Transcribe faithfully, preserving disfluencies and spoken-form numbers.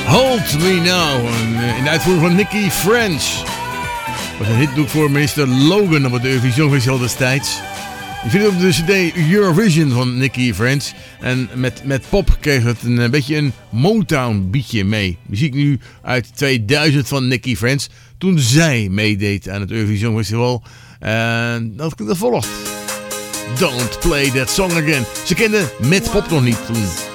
Hold Me Now. En in de uitvoering van Nicky French. Dat was een hitdoek voor minister Logan op het Eurovision Festival destijds. Je vindt het op de cd Eurovision van Nicky French. En met, met pop kreeg het een, een beetje een Motown beatje mee. Muziek nu uit tweeduizend van Nicky French. Toen zij meedeed aan het Eurovision Festival. En dat, dat volgt. Don't Play That Song Again. Ze kenden met pop nog niet toen.